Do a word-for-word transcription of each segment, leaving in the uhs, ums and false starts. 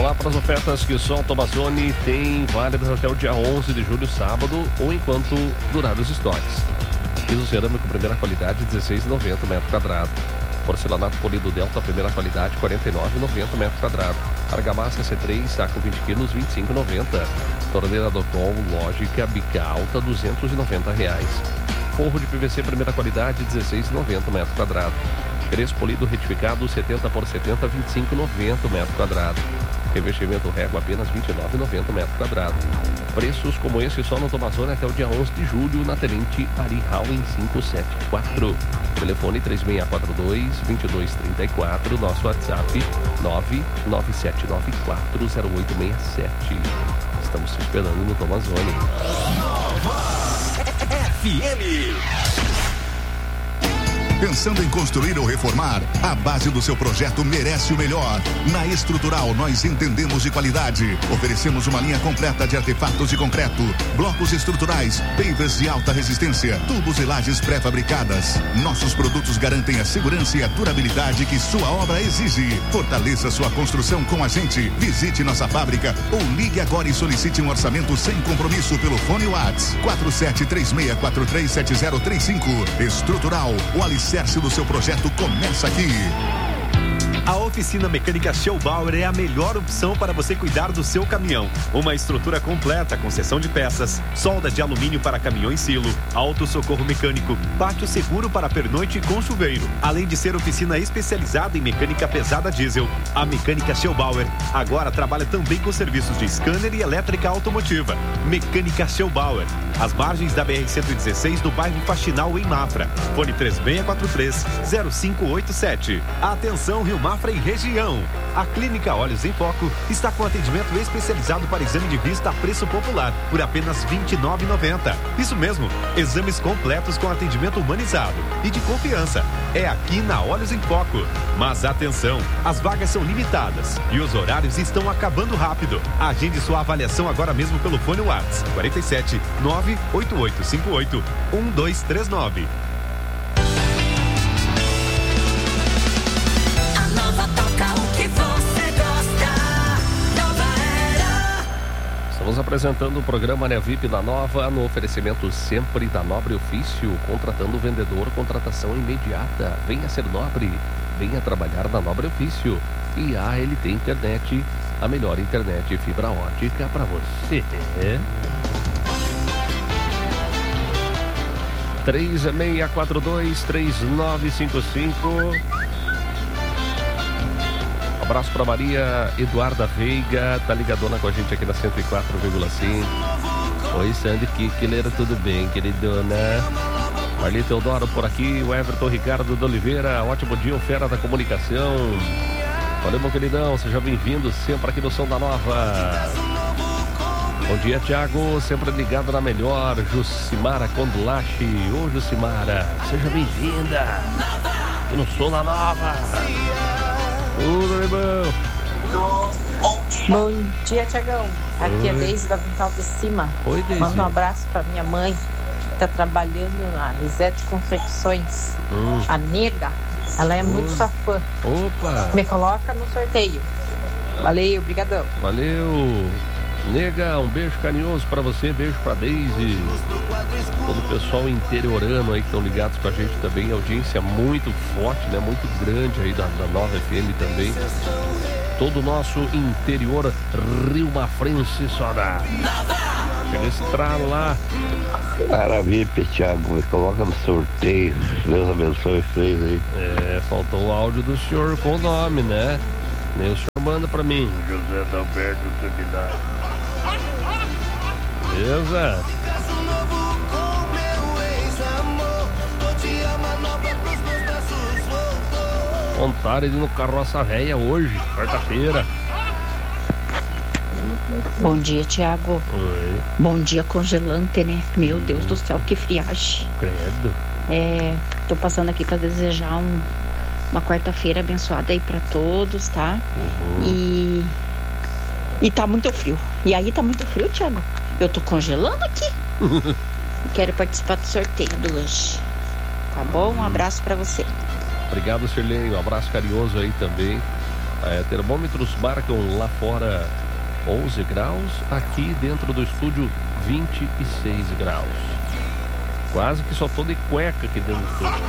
lá para as ofertas que só o Tomazoni tem válidas até o dia onze de julho, sábado, ou enquanto durar os estoques. Piso cerâmico primeira qualidade, dezesseis reais e noventa centavos metro quadrado. Porcelanato polido Delta primeira qualidade, quarenta e nove reais e noventa centavos metro quadrado. Argamassa C três, saco vinte quilos, vinte e cinco reais e noventa centavos. Torneira Docol, lógica, bica alta, duzentos e noventa reais. Forro de P V C primeira qualidade, dezesseis reais e noventa centavos metro quadrado. Crespo polido retificado, setenta por setenta, vinte e cinco reais e noventa centavos metro quadrado. Revestimento régua apenas vinte e nove reais e noventa centavos metro quadrado. Preços como esse só no Tomazoni até o dia onze de julho, na Tenente Ari Howen quinhentos e setenta e quatro. Telefone três seis quatro dois, dois dois três quatro. Nosso WhatsApp nove nove sete nove quatro zero oito seis sete. Estamos te esperando no Tomazoni. F M. Pensando em construir ou reformar? A base do seu projeto merece o melhor. Na Estrutural, nós entendemos de qualidade. Oferecemos uma linha completa de artefatos de concreto, blocos estruturais, pavers de alta resistência, tubos e lajes pré-fabricadas. Nossos produtos garantem a segurança e a durabilidade que sua obra exige. Fortaleça sua construção com a gente. Visite nossa fábrica ou ligue agora e solicite um orçamento sem compromisso pelo fone WhatsApp quatro sete três seis quatro três sete zero três cinco. Estrutural, o alicerce do seu projeto começa aqui. A oficina mecânica Schollbauer é a melhor opção para você cuidar do seu caminhão. Uma estrutura completa com seção de peças, solda de alumínio para caminhão em silo, auto-socorro mecânico, pátio seguro para pernoite com chuveiro. Além de ser oficina especializada em mecânica pesada diesel, a mecânica Schollbauer agora trabalha também com serviços de scanner e elétrica automotiva. Mecânica Schollbauer, às margens da B R cento e dezesseis, no bairro Faxinal, em Mafra. Fone três seis quatro três, zero cinco oito sete. Atenção, Rio Mafra e região. A Clínica Olhos em Foco está com atendimento especializado para exame de vista a preço popular por apenas vinte e nove reais e noventa centavos. Isso mesmo, exames completos com atendimento humanizado e de confiança. É aqui na Olhos em Foco. Mas atenção, as vagas são limitadas e os horários estão acabando rápido. Agende sua avaliação agora mesmo pelo fone WhatsApp quarenta e sete, nove oito oito cinco oito, um dois três nove. Estamos apresentando o programa Né V I P da Nova, no oferecimento sempre da Nobre Ofício, contratando o vendedor, contratação imediata. Venha ser nobre, venha trabalhar na Nobre Ofício. E a L T Internet, a melhor internet fibra ótica para você. três seis quatro dois, três nove cinco cinco. Abraço para Maria Eduarda Veiga, tá ligadona com a gente aqui na cento e quatro vírgula cinco. Oi, Sandy Kickler, tudo bem, queridona? Marli Teodoro por aqui, o Everton Ricardo de Oliveira, ótimo dia, o Fera da Comunicação. Valeu, meu queridão, seja bem-vindo sempre aqui no Som da Nova. Bom dia, Thiago, sempre ligado na melhor, Jucimara Condulache. Ô, Jucimara, seja bem-vinda aqui no Som da Nova. Tudo bom? Bom dia, Tiagão. Aqui é Deise da Vintal de Cima. Oi, Deise. Manda um abraço para minha mãe, que está trabalhando na Lisete Confecções. Hum. A nega, ela é muito sua fã. Opa! Me coloca no sorteio. Valeu, brigadão. Valeu. Nega, um beijo carinhoso pra você, beijo pra Deise. Todo o pessoal interiorano aí que estão ligados com a gente também. Audiência muito forte, né? Muito grande aí da, da Nova F M também. Todo o nosso interior Rio Mafrense só dá. Chega esse tralo lá. Maravilha, Thiago, me coloca no sorteio. Deus abençoe vocês aí. É, faltou o áudio do senhor com o nome, né? Nem o senhor manda pra mim. José Dalberto Trindade. Beleza? Vontade de ir no Carroça Véia hoje, quarta-feira. Bom dia, Thiago. Oi. Bom dia, congelante, né? Meu hum. Deus do céu, que friagem. Credo. É, tô passando aqui para desejar um, uma quarta-feira abençoada aí para todos, tá? Uhum. E e tá muito frio. E aí tá muito frio, Thiago? Eu tô congelando aqui. Quero participar do sorteio do hoje. Tá bom? Um abraço para você. Obrigado, Sirlene. Um abraço carinhoso aí também. É, termômetros marcam lá fora onze graus, aqui dentro do estúdio vinte e seis graus. Quase que só tô de cueca aqui dentro do estúdio.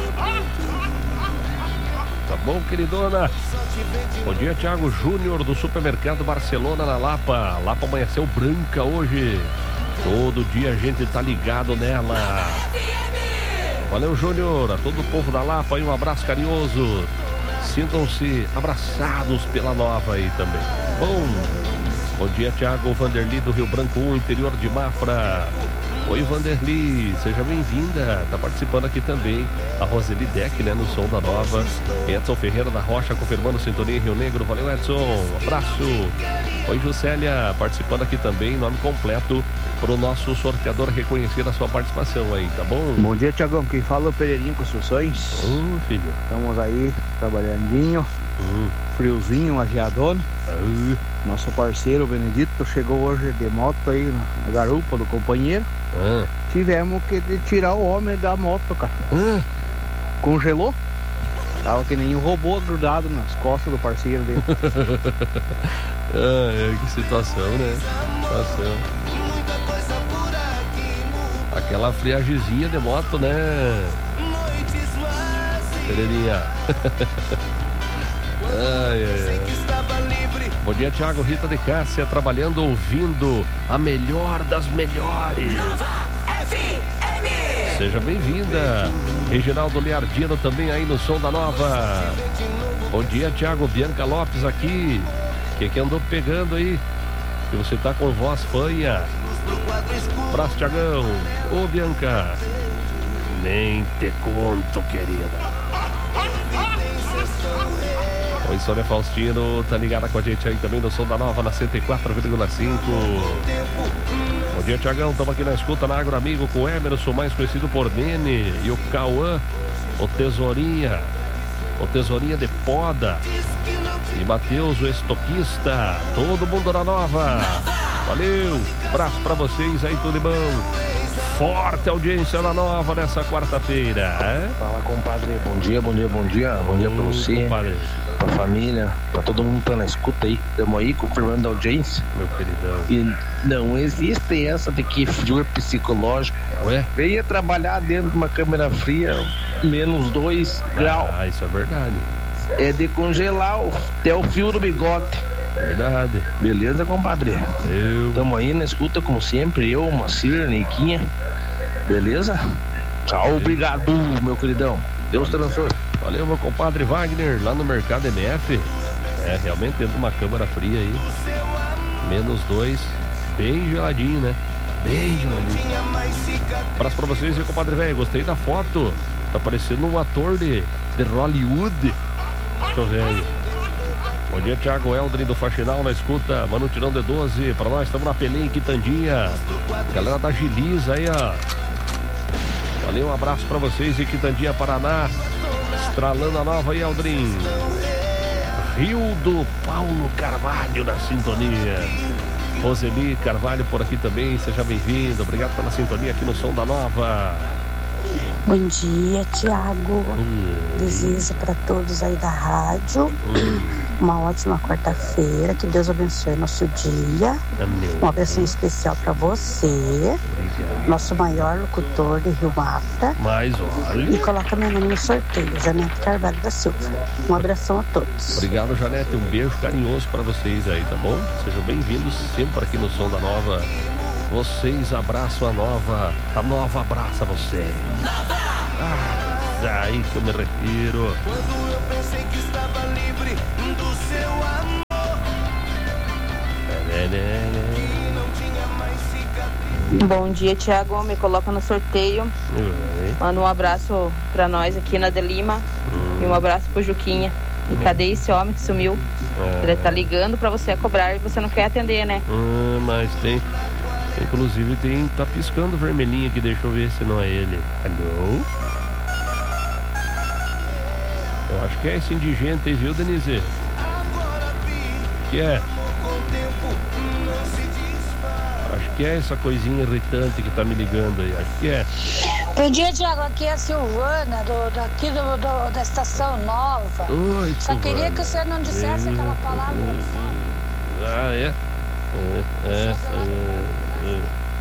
Tá bom, queridona? Bom dia, Thiago Júnior do Supermercado Barcelona na Lapa. Lapa amanheceu branca hoje. Todo dia a gente tá ligado nela. Valeu, Júnior. A todo o povo da Lapa aí, um abraço carinhoso. Sintam-se abraçados pela nova aí também. Bom, bom dia, Thiago. Vanderli do Rio Branco um, interior de Mafra. Oi, Vanderli, seja bem-vinda. Tá participando aqui também a Roseli Deck, né, no som da nova. Edson Ferreira da Rocha confirmando sintonia em Rio Negro. Valeu, Edson. Um abraço. Oi, Juscelia, participando aqui também, nome completo para o nosso sorteador reconhecer a sua participação aí, tá bom? Bom dia, Tiagão. Quem fala é o Pereirinho Construções. Hum, filho. Estamos aí trabalhandinho. Hum. Friozinho, agiadona. Hum. Nosso parceiro, o Benedito, chegou hoje de moto aí na garupa do companheiro. Hum. Tivemos que tirar o homem da moto, cara. Hum. Congelou. Tava que nem um robô grudado nas costas do parceiro dele. Ah, que situação, né? Situação. Aquela friagemzinha de moto, né? Pereirinha. Ai, ai, ai. Bom dia, Thiago. Rita de Cássia, trabalhando, ouvindo a melhor das melhores. Seja bem-vinda. Reginaldo Leardino também aí no som da nova. Bom dia, Thiago. Bianca Lopes aqui. O que que andou pegando aí? Que você tá com voz fanha. Abraço, Thiagão. Ô, Bianca. Nem te conto, querida. Oi, Sônia Faustino, tá ligada com a gente aí também no som da nova na cento e quatro vírgula cinco. Bom dia, Thiagão, estamos aqui na escuta na Agro Amigo com o Emerson, mais conhecido por Nene, e o Cauã, o Tesourinha, o Tesourinha de Poda, e Matheus, o estoquista, todo mundo na nova. Valeu, abraço pra vocês aí, tudo de bom. Forte audiência na nova nessa quarta-feira. É? Fala, compadre. Bom dia, bom dia, bom dia. Bom dia pra você, compadre, pra família, pra todo mundo que tá na escuta aí. Estamos aí confirmando a audiência. Meu queridão. E não existe essa de que frio psicológico. Ué? Venha trabalhar dentro de uma câmera fria, menos dois graus. Ah, isso é verdade. É de congelar o, até o fio do bigode. Verdade. Beleza, compadre? Eu. Tamo aí na escuta, como sempre. Eu, Macir, Neiquinha. Beleza? Tchau, obrigado, meu queridão. Deus te abençoe. Valeu, meu compadre Wagner, lá no Mercado M F. É, realmente dentro de uma câmara fria aí. Menos dois. Bem geladinho, né? Bem geladinho. Abraço pra vocês, meu compadre velho. Gostei da foto. Tá parecendo um ator de, de Hollywood. Deixa eu ver aí. Bom dia, Thiago Eldrin do Faxinal na escuta. Mano Tirão de doze. Pra nós, estamos na Pelém, Quitandinha. Galera da Giliza aí, ó. Valeu, um abraço pra vocês em Quitandinha, Paraná. Estralando a nova aí, Eldrin. Rio do Paulo Carvalho na sintonia. Roseli Carvalho por aqui também. Seja bem-vindo. Obrigado pela sintonia aqui no som da nova. Bom dia, Thiago. Hum. Desejo para todos aí da rádio hum. uma ótima quarta-feira. Que Deus abençoe nosso dia. Amém. Uma abração especial para você. Obrigado. Nosso maior locutor de Rio Mafra. Mais olha. E coloca meu nome no sorteio, Janete Carvalho da Silva. Um abração a todos. Obrigado, Janete. Um beijo carinhoso para vocês aí, tá bom? Sejam bem-vindos sempre aqui no som da nova. Vocês abraçam a nova, a nova abraça você. Ah, aí que eu me refiro. Quando eu pensei que estava livre do seu amor. Bom dia, Thiago. Me coloca no sorteio. Oi. Manda um abraço pra nós aqui na Delima. Hum. E um abraço pro Juquinha. E cadê esse homem que sumiu? Ah. Ele tá ligando pra você cobrar e você não quer atender, né? Hum, mas tem. Inclusive tem. Tá piscando vermelhinho aqui, deixa eu ver se não é ele. Alô? Eu acho que é esse indigente aí, viu, Denise? Que é? Acho que é essa coisinha irritante que tá me ligando aí. Acho que é. Bom dia, Tiago. Aqui é a Silvana, do, daqui do, do, da Estação Nova. Oi, Só queria que você não dissesse Sim. aquela palavra. Ah, é? É, é, é,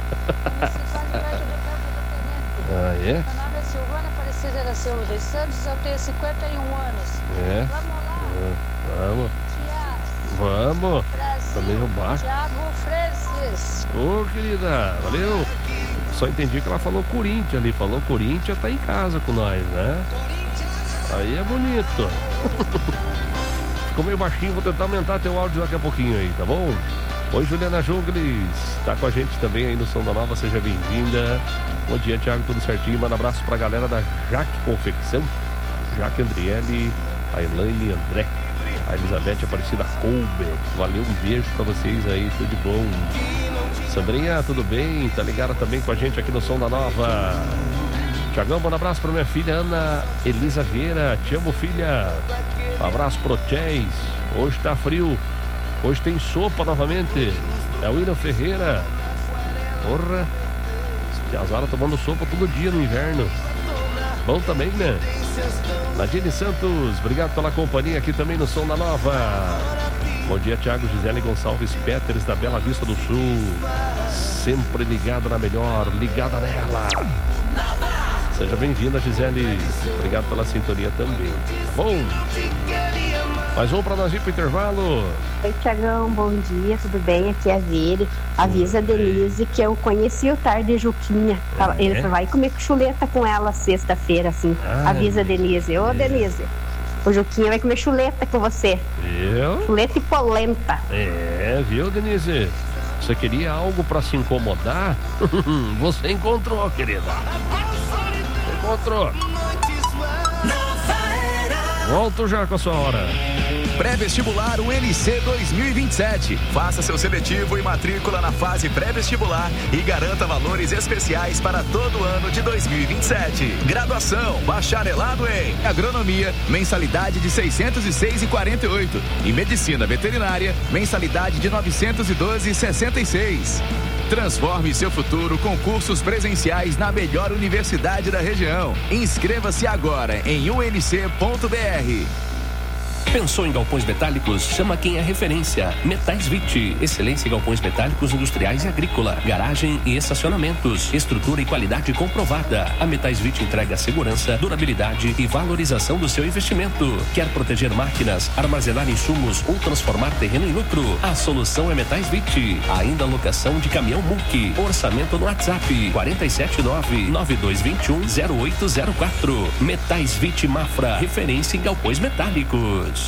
é. Ah, é? Meu nome é Silvana Aparecida da Silva dos Santos, eu tenho cinquenta e um anos. É? Vamos lá. É, vamos. Vamos. Tá meio baixo. Tiago Francis. Ô, querida, valeu. Só entendi que ela falou Corinthians ali. Falou Corinthians, tá em casa com nós, né? Aí é bonito. Ficou meio baixinho, vou tentar aumentar teu áudio daqui a pouquinho aí, tá bom? Oi, Juliana Jungles, tá com a gente também aí no Som da Nova, seja bem-vinda. Bom dia, Thiago, tudo certinho? Manda um abraço pra galera da Jaque Confecção, Jaque Andriele, a Elaine André, a Elizabeth Aparecida Colbe. Valeu, um beijo pra vocês aí, tudo de bom. Sandrinha, tudo bem? Tá ligada também com a gente aqui no Som da Nova. Tiagão, manda um abraço pra minha filha Ana Elisa Vieira, te amo, filha. Um abraço pro Chés. Hoje tá frio. Hoje tem sopa novamente. É o William Ferreira. Porra. Piazara tomando sopa todo dia no inverno. Bom também, né? Nadine Santos, obrigado pela companhia aqui também no Som da Nova. Bom dia, Thiago, Gisele Gonçalves Peters da Bela Vista do Sul. Sempre ligado na melhor, ligada nela. Seja bem-vinda, Gisele. Obrigado pela sintonia também. Bom, mais um para nós ir pro intervalo. Oi, Tiagão, bom dia, tudo bem? Aqui é a Vere. Avisa a Denise que eu conheci o Tarde Juquinha. É? Ele vai comer chuleta com ela sexta-feira, assim. Ah, Avisa a Denise. Ô, é. Denise, o Juquinha vai comer chuleta com você. Viu? Chuleta e polenta. É, viu, Denise? Você queria algo para se incomodar? Você encontrou, querida. Encontrou. Volto já com a sua hora. Pré-vestibular U N C dois mil e vinte e sete. Faça seu seletivo e matrícula na fase pré-vestibular e garanta valores especiais para todo o ano de dois mil e vinte e sete. Graduação, bacharelado em agronomia, mensalidade de seiscentos e seis reais e quarenta e oito centavos. E medicina veterinária, mensalidade de novecentos e doze reais e sessenta e seis centavos. Transforme seu futuro com cursos presenciais na melhor universidade da região. Inscreva-se agora em u n c ponto b r. Pensou em galpões metálicos? Chama quem é referência. Metais Vit. Excelência em galpões metálicos industriais e agrícola. Garagem e estacionamentos. Estrutura e qualidade comprovada. A Metais Vit entrega segurança, durabilidade e valorização do seu investimento. Quer proteger máquinas, armazenar insumos ou transformar terreno em lucro? A solução é Metais Vit. Ainda locação de caminhão M U C. Orçamento no WhatsApp quatro sete nove, nove dois dois um, zero oito zero quatro. Metais Vit Mafra. Referência em galpões metálicos.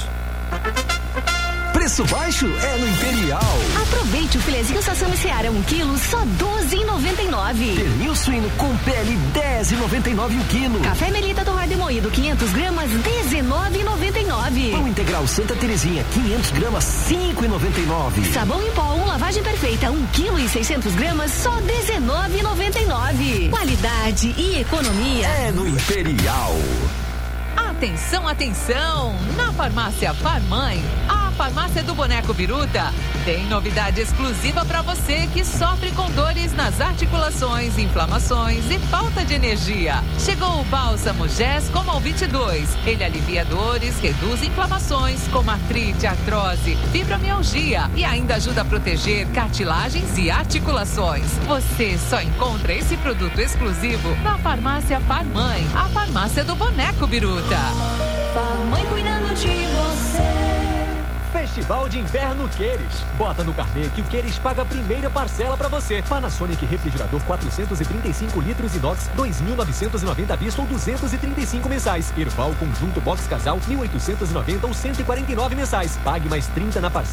Preço baixo é no Imperial. Aproveite o filezinho Sassami Seara um quilo, só doze reais e noventa e nove centavos. Pernil suíno com pele, dez reais e noventa e nove centavos o quilo. Café Melita do Arde Moído, quinhentas gramas, dezenove reais e noventa e nove centavos. Pão integral Santa Terezinha, quinhentas gramas, cinco reais e noventa e nove centavos. Sabão em pó, um lavagem perfeita, um quilo e seiscentas gramas, só dezenove reais e noventa e nove centavos. Qualidade e economia é no Imperial. Atenção, atenção! Na farmácia Farmãe, a farmácia do Boneco Biruta, tem novidade exclusiva para você que sofre com dores nas articulações, inflamações e falta de energia. Chegou o Bálsamo Gés Comal vinte e dois. Ele alivia dores, reduz inflamações como artrite, artrose, fibromialgia e ainda ajuda a proteger cartilagens e articulações. Você só encontra esse produto exclusivo na farmácia Farmãe, a farmácia do Boneco Biruta. Farmãe cuidando de você. Festival de Inverno Queires. Bota no carnê que o Queires paga a primeira parcela pra você. Panasonic refrigerador quatrocentos e trinta e cinco litros inox, dois mil novecentos e noventa à vista ou duzentos e trinta e cinco mensais. Erval conjunto box casal, mil oitocentos e noventa ou cento e quarenta e nove mensais. Pague mais trinta na parcela